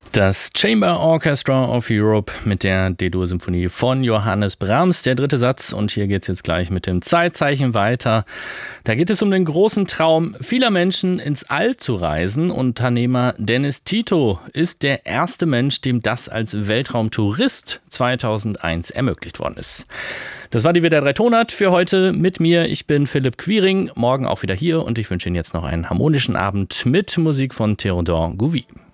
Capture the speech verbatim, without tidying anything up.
Das Chamber Orchestra of Europe mit der D-Dur-Symphonie von Johannes Brahms, der dritte Satz. Und hier geht es jetzt gleich mit dem Zeitzeichen weiter. Da geht es um den großen Traum vieler Menschen, ins All zu reisen. Unternehmer Dennis Tito ist der erste Mensch, dem das als Weltraumtourist zweitausendeins ermöglicht worden ist. Das war die W D R drei Tonart für heute mit mir. Ich bin Philipp Quiring, morgen auch wieder hier und ich wünsche Ihnen jetzt noch einen harmonischen Abend mit Musik von Théodore Gouvy.